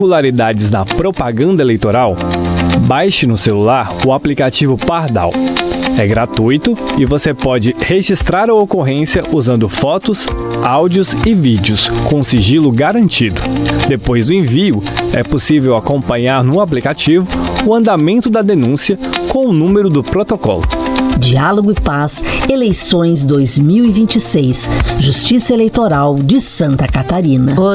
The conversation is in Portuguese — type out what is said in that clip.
irregularidades na propaganda eleitoral, baixe no celular o aplicativo Pardal. É gratuito e você pode registrar a ocorrência usando fotos, áudios e vídeos com sigilo garantido. Depois do envio, é possível acompanhar no aplicativo o andamento da denúncia com o número do protocolo. Diálogo e Paz, eleições 2026, Justiça Eleitoral de Santa Catarina.